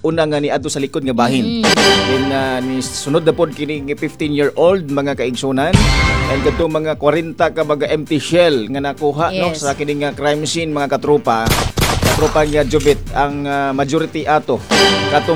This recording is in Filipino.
una nga ni adto sa likod nga bahin. Then ni sunod na pod kini 15-year-old mga kaigsunan and kadtong mga 40 ka mga empty shell nga nakuha no Yes. sa kini nga crime scene mga katropa. Katropa nga Jubit ang majority ato katong